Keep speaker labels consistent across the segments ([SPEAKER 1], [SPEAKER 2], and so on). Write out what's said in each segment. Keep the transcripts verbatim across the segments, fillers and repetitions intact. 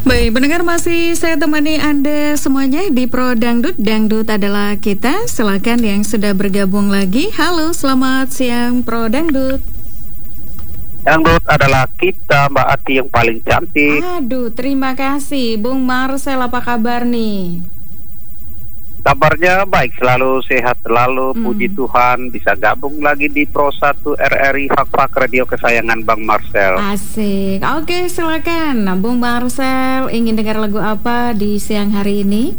[SPEAKER 1] Baik, pendengar masih saya temani Anda semuanya di Pro Dangdut. Dangdut adalah kita. Silakan yang sudah bergabung lagi. Halo, selamat siang Pro Dangdut.
[SPEAKER 2] Dangdut adalah kita, Mbak Ati yang paling cantik.
[SPEAKER 1] Aduh, terima kasih Bung Marcel, apa kabar nih?
[SPEAKER 2] Kabarnya baik, selalu sehat selalu,
[SPEAKER 1] Hmm.
[SPEAKER 2] puji Tuhan bisa gabung lagi di Pro satu R R I Fak-Fak Radio kesayangan Bang Marcel.
[SPEAKER 1] Asik. Oke, silakan. Nah, Bung Marcel ingin dengar lagu apa di siang hari ini?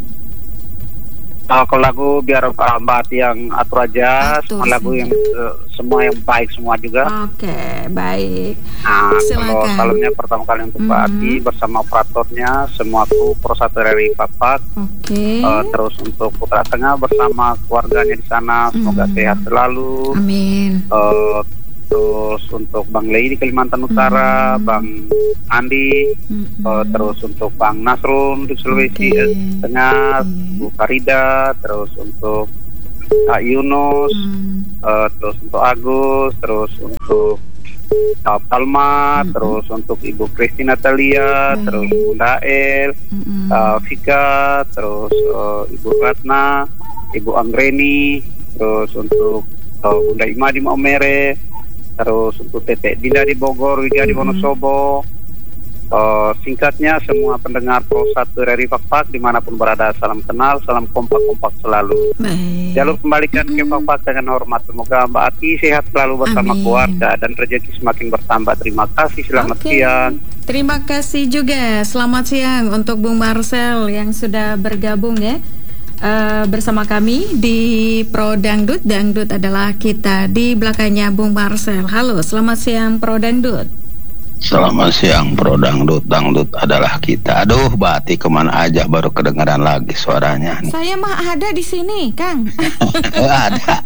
[SPEAKER 2] Uh, kalau lagu biar uh, Mbak Ati yang atur aja,
[SPEAKER 1] Atur
[SPEAKER 2] semua lagu
[SPEAKER 1] saja.
[SPEAKER 2] yang uh, semua yang baik semua juga.
[SPEAKER 1] Oke, baik.
[SPEAKER 2] Nah, kalau
[SPEAKER 1] Silakan.
[SPEAKER 2] salamnya pertama kali untuk Mbak
[SPEAKER 1] Mhm.
[SPEAKER 2] Ati bersama operatornya, semua kru Pro satu R R I Fak-Fak.
[SPEAKER 1] Oke.
[SPEAKER 2] Uh, terus untuk Putra Tengah bersama keluarganya di sana, semoga
[SPEAKER 1] Mhm.
[SPEAKER 2] sehat selalu.
[SPEAKER 1] Amin.
[SPEAKER 2] Uh, terus untuk Bang Lei di Kalimantan Utara,
[SPEAKER 1] Hmm.
[SPEAKER 2] Bang Andi,
[SPEAKER 1] Mhm.
[SPEAKER 2] uh, terus untuk Bang Nasrun di Sulawesi
[SPEAKER 1] Oke.
[SPEAKER 2] eh, Tengah,
[SPEAKER 1] Oke.
[SPEAKER 2] Bu Farida, terus untuk Kak Yunus,
[SPEAKER 1] Hmm.
[SPEAKER 2] uh, terus untuk Agus, terus untuk uh, Palma,
[SPEAKER 1] Mhm.
[SPEAKER 2] terus untuk Ibu Kristi Natalia,
[SPEAKER 1] Baik.
[SPEAKER 2] terus Bunda El,
[SPEAKER 1] Mhm.
[SPEAKER 2] uh, Vika, terus uh, Ibu Ratna, Ibu Anggreni, terus untuk uh, Bunda Ima di Maumere, terus untuk Tete Dinda di Bogor, Wiga di
[SPEAKER 1] Mhm.
[SPEAKER 2] Wonosobo. Uh, singkatnya semua pendengar Pro satu R R I Fak-Fak dimanapun berada, salam kenal, salam kompak-kompak selalu.
[SPEAKER 1] Baik.
[SPEAKER 2] Jalur kembalikan ke
[SPEAKER 1] Mhm.
[SPEAKER 2] Fak-Fak dengan hormat. Semoga Mbak Ati sehat selalu bersama
[SPEAKER 1] Amin.
[SPEAKER 2] keluarga dan rezeki semakin bertambah. Terima kasih, selamat
[SPEAKER 1] Oke.
[SPEAKER 2] siang.
[SPEAKER 1] Terima kasih juga. Selamat siang untuk Bung Marcel yang sudah bergabung ya eh, bersama kami di Pro Dangdut. Dangdut adalah kita. Di belakangnya Bung Marcel. Halo, selamat siang Pro Dangdut.
[SPEAKER 3] Selamat siang Pro Dangdut, Dangdut adalah kita. Aduh, Bati kemana aja baru kedengaran lagi suaranya nih.
[SPEAKER 1] Saya mah ada di sini, Kang.
[SPEAKER 3] Oh, ada.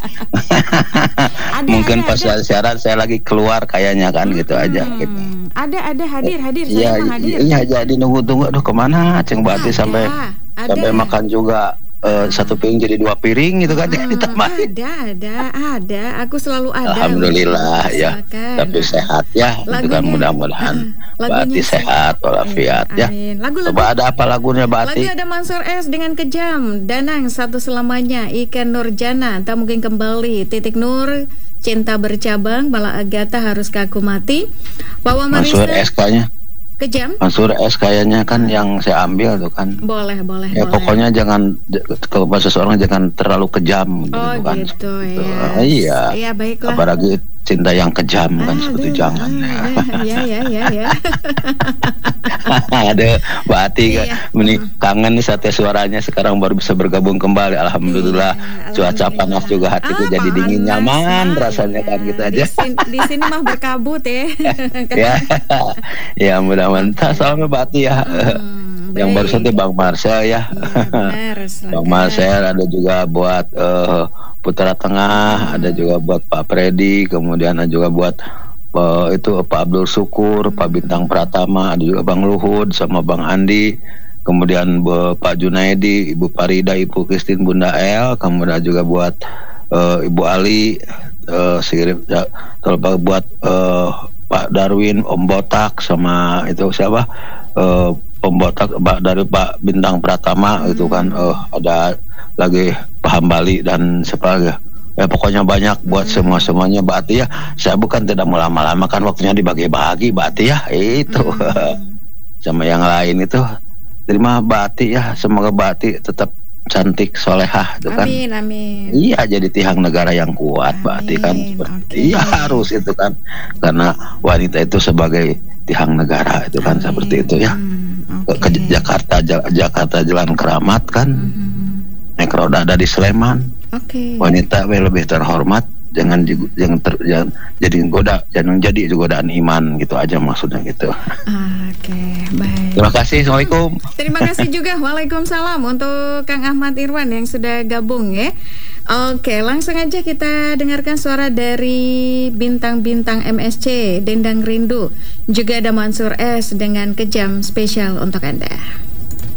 [SPEAKER 1] Ada,
[SPEAKER 3] Mungkin
[SPEAKER 1] ada,
[SPEAKER 3] pas
[SPEAKER 1] ada.
[SPEAKER 3] siaran saya lagi keluar kayaknya kan gitu aja. Gitu.
[SPEAKER 1] Hmm, Ada, ada hadir, hadir.
[SPEAKER 3] Iya,
[SPEAKER 1] Saya mah hadir.
[SPEAKER 3] iya jadi nunggu-tunggu. Aduh kemana Ceng Bati
[SPEAKER 1] Ada,
[SPEAKER 3] sampai
[SPEAKER 1] ada.
[SPEAKER 3] sampai makan juga eh, satu piring jadi dua piring gitu kan
[SPEAKER 1] Hmm,
[SPEAKER 3] ditambahin.
[SPEAKER 1] ada, ada, ada. Aku selalu ada.
[SPEAKER 3] Alhamdulillah
[SPEAKER 1] untuk
[SPEAKER 3] ya,
[SPEAKER 1] silakan.
[SPEAKER 3] tapi sehat ya. Itu kan
[SPEAKER 1] Lagunya-
[SPEAKER 3] mudah-mudahan
[SPEAKER 1] Ah,
[SPEAKER 3] Bati
[SPEAKER 1] lagunya
[SPEAKER 3] sehat walafiat ya.
[SPEAKER 1] Amin. Lagu-lagu
[SPEAKER 3] Coba ada apa lagunya Bati?
[SPEAKER 1] Lagu ada Mansur S dengan Kejam, Danang Satu Selamanya, Ikan Nurjana, Tak Mungkin Kembali, Titik Nur, Cinta Bercabang, Bala Agatha, Harus Kaku Mati, Wawa
[SPEAKER 3] Mansur
[SPEAKER 1] Marisa,
[SPEAKER 3] S kayaknya.
[SPEAKER 1] Kejam.
[SPEAKER 3] Mansur S kayaknya kan yang saya ambil tuh kan.
[SPEAKER 1] Boleh, boleh,
[SPEAKER 3] Ya
[SPEAKER 1] boleh.
[SPEAKER 3] pokoknya jangan, kalau bahasa seseorang jangan terlalu kejam gitu,
[SPEAKER 1] Oh
[SPEAKER 3] kan.
[SPEAKER 1] gitu
[SPEAKER 3] Gitu.
[SPEAKER 1] ya.
[SPEAKER 3] Ah, iya.
[SPEAKER 1] Iya, baiklah.
[SPEAKER 3] Apalagi cinta yang kejam kan seperti
[SPEAKER 1] Aduh,
[SPEAKER 3] jangan.
[SPEAKER 1] ah, ya, ya, ya, ya.
[SPEAKER 3] Ada Bati
[SPEAKER 1] Iya.
[SPEAKER 3] meni kangen nih sate suaranya sekarang baru bisa bergabung kembali. Alhamdulillah.
[SPEAKER 1] Iya,
[SPEAKER 3] Cuaca
[SPEAKER 1] alhamdulillah.
[SPEAKER 3] panas juga hatiku
[SPEAKER 1] Ah,
[SPEAKER 3] jadi dingin
[SPEAKER 1] panas,
[SPEAKER 3] nyaman
[SPEAKER 1] nah,
[SPEAKER 3] rasanya
[SPEAKER 1] ya.
[SPEAKER 3] kan gitu
[SPEAKER 1] Di
[SPEAKER 3] aja.
[SPEAKER 1] sini, di sini mah berkabut ya.
[SPEAKER 3] Ya, ya mudah-mudahan. Salamnya Bati ya.
[SPEAKER 1] Hmm,
[SPEAKER 3] Yang
[SPEAKER 1] baik.
[SPEAKER 3] baru saja Bang Marcel ya.
[SPEAKER 1] Iya, benar,
[SPEAKER 3] Bang
[SPEAKER 1] silakan.
[SPEAKER 3] Marcel ada juga buat eh, Putra Tengah, ada juga buat Pak Freddy, kemudian ada juga buat eh, itu Pak Abdul Syukur, Pak Bintang Pratama, ada juga Bang Luhut sama Bang Andi, kemudian Bu- Pak Junaidi, Ibu Farida, Ibu Kristin, Bunda El, kemudian juga buat eh, Ibu Ali, eh, sirim ya, terus buat eh, Pak Darwin, Om Botak sama itu siapa? Eh, Om Botak Pak dari Pak Bintang Pratama itu kan eh, ada lagi Pak Hambali dan siapa lagi ya pokoknya banyak buat semua semuanya Bati ya. Saya bukan tidak mau lama-lama kan waktunya dibagi-bagi Bati ya itu sama yang lain itu. Terima Bati ya, semoga Bati tetap cantik solehah itu kan.
[SPEAKER 1] Amin, amin.
[SPEAKER 3] Iya jadi tiang negara yang kuat Bati kan
[SPEAKER 1] Amin,
[SPEAKER 3] seperti
[SPEAKER 1] oke.
[SPEAKER 3] iya harus itu kan karena wanita itu sebagai tiang negara itu kan
[SPEAKER 1] Amin.
[SPEAKER 3] seperti itu ya.
[SPEAKER 1] Hmm,
[SPEAKER 3] Ke,
[SPEAKER 1] oke.
[SPEAKER 3] ke Jakarta Ja- Jakarta Jalan Keramat kan
[SPEAKER 1] Hmm,
[SPEAKER 3] naik roda ada di Sleman.
[SPEAKER 1] Oke.
[SPEAKER 3] Wanita lebih terhormat, jangan di- jangan, ter, jangan jadi goda jangan jadi godaan iman gitu aja maksudnya gitu.
[SPEAKER 1] Oke, baik.
[SPEAKER 3] Terima kasih. Assalamualaikum.
[SPEAKER 1] Terima kasih juga. Waalaikumsalam untuk Kang Ahmad Irwan yang sudah gabung ya. Oke, langsung aja kita dengarkan suara dari bintang-bintang M S C, Dendang Rindu. Juga ada Mansur S dengan Kejam spesial untuk Anda.